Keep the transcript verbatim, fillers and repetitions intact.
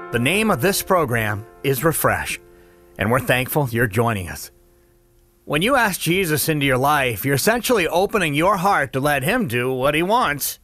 The name of this program is Refresh, and we're thankful you're joining us. When you ask Jesus into your life, you're essentially opening your heart to let Him do what He wants.